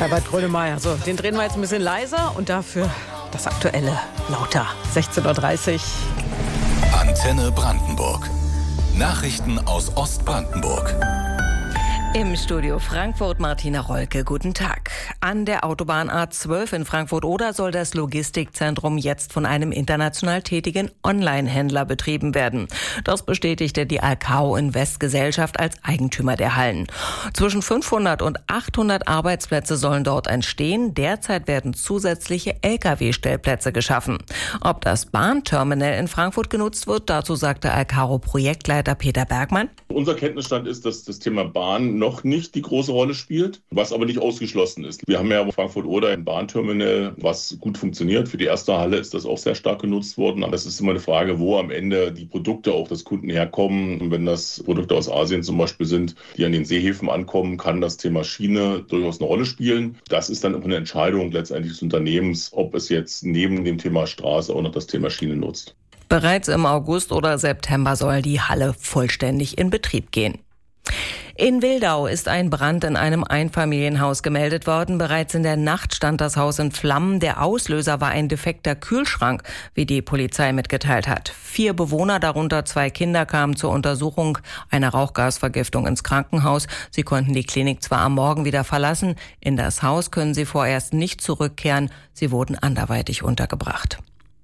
Herbert Grönemeyer. So, den drehen wir jetzt ein bisschen leiser und dafür das Aktuelle lauter. 16:30 Uhr. Antenne Brandenburg. Nachrichten aus Ostbrandenburg. Im Studio Frankfurt Martina Rolke, guten Tag. An der Autobahn A12 in Frankfurt-Oder soll das Logistikzentrum jetzt von einem international tätigen Online-Händler betrieben werden. Das bestätigte die Alcao Invest Gesellschaft als Eigentümer der Hallen. Zwischen 500 und 800 Arbeitsplätze sollen dort entstehen. Derzeit werden zusätzliche Lkw-Stellplätze geschaffen. Ob das Bahnterminal in Frankfurt genutzt wird, dazu sagte Alcao-Projektleiter Peter Bergmann. Unser Kenntnisstand ist, dass das Thema Bahn noch nicht die große Rolle spielt, was aber nicht ausgeschlossen ist. Wir haben ja Frankfurt-Oder ein Bahnterminal, was gut funktioniert. Für die erste Halle ist das auch sehr stark genutzt worden. Aber es ist immer eine Frage, wo am Ende die Produkte auch des Kunden herkommen. Und wenn das Produkte aus Asien zum Beispiel sind, die an den Seehäfen ankommen, kann das Thema Schiene durchaus eine Rolle spielen. Das ist dann auch eine Entscheidung letztendlich des Unternehmens, ob es jetzt neben dem Thema Straße auch noch das Thema Schiene nutzt. Bereits im August oder September soll die Halle vollständig in Betrieb gehen. In Wildau ist ein Brand in einem Einfamilienhaus gemeldet worden. Bereits in der Nacht stand das Haus in Flammen. Der Auslöser war ein defekter Kühlschrank, wie die Polizei mitgeteilt hat. 4 Bewohner, darunter 2 Kinder, kamen zur Untersuchung einer Rauchgasvergiftung ins Krankenhaus. Sie konnten die Klinik zwar am Morgen wieder verlassen. In das Haus können sie vorerst nicht zurückkehren. Sie wurden anderweitig untergebracht.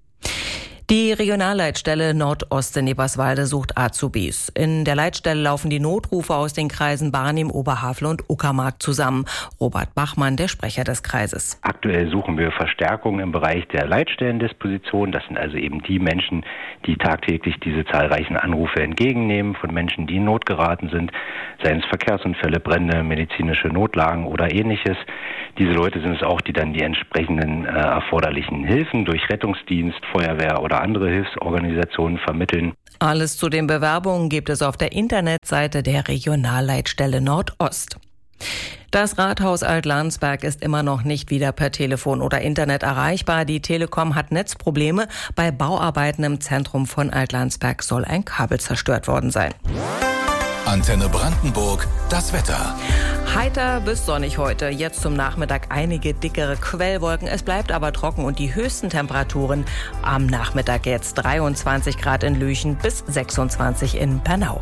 Die Regionalleitstelle Nordost in Eberswalde sucht Azubis. In der Leitstelle laufen die Notrufe aus den Kreisen Barnim, Oberhavel und Uckermark zusammen. Robert Bachmann, der Sprecher des Kreises. Aktuell suchen wir Verstärkung im Bereich der Leitstellendisposition. Das sind also eben die Menschen, die tagtäglich diese zahlreichen Anrufe entgegennehmen von Menschen, die in Not geraten sind, seien es Verkehrsunfälle, Brände, medizinische Notlagen oder ähnliches. Diese Leute sind es auch, die dann die entsprechenden erforderlichen Hilfen durch Rettungsdienst, Feuerwehr oder andere Hilfsorganisationen vermitteln. Alles zu den Bewerbungen gibt es auf der Internetseite der Regionalleitstelle Nordost. Das Rathaus Alt-Landsberg ist immer noch nicht wieder per Telefon oder Internet erreichbar. Die Telekom hat Netzprobleme. Bei Bauarbeiten im Zentrum von Alt-Landsberg soll ein Kabel zerstört worden sein. Antenne Brandenburg, das Wetter. Heiter bis sonnig heute. Jetzt zum Nachmittag einige dickere Quellwolken. Es bleibt aber trocken und die höchsten Temperaturen am Nachmittag jetzt 23 Grad in Lüchen bis 26 in Bernau.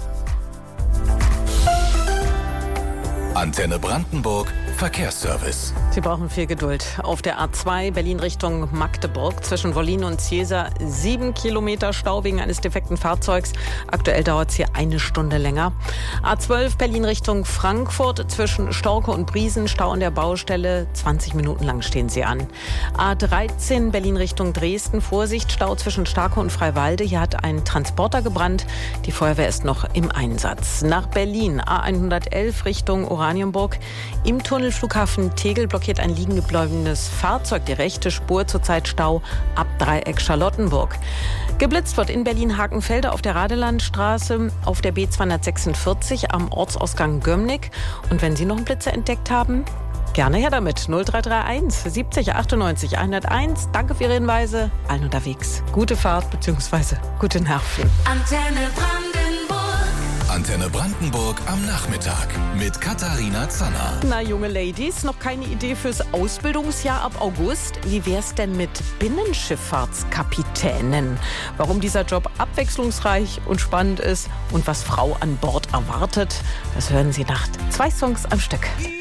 Antenne Brandenburg, Verkehrsservice. Sie brauchen viel Geduld. Auf der A2 Berlin Richtung Magdeburg zwischen Wollin und Ziesa 7 Kilometer Stau wegen eines defekten Fahrzeugs. Aktuell dauert es hier 1 Stunde länger. A12 Berlin Richtung Frankfurt zwischen Storke und Briesen Stau an der Baustelle. 20 Minuten lang stehen sie an. A13 Berlin Richtung Dresden. Vorsicht, Stau zwischen Starke und Freiwalde. Hier hat ein Transporter gebrannt. Die Feuerwehr ist noch im Einsatz. Nach Berlin A111 Richtung Oranienburg. Im Tunnelflughafen Tegel blockiert ein liegen gebleibenes Fahrzeug die rechte Spur, zurzeit Stau ab Dreieck Charlottenburg. Geblitzt wird in Berlin-Hakenfelde auf der Radelandstraße, auf der B246 am Ortsausgang Gömmnig. Und wenn Sie noch einen Blitzer entdeckt haben, gerne her damit. 0331 70 98 101. Danke für Ihre Hinweise. Allen unterwegs. Gute Fahrt bzw. gute Nerven. Antenne Brandenburg am Nachmittag mit Katharina Zanner. Na, junge Ladies, noch keine Idee fürs Ausbildungsjahr ab August? Wie wär's denn mit Binnenschifffahrtskapitänen? Warum dieser Job abwechslungsreich und spannend ist und was Frau an Bord erwartet, das hören Sie nach 2 Songs am Stück.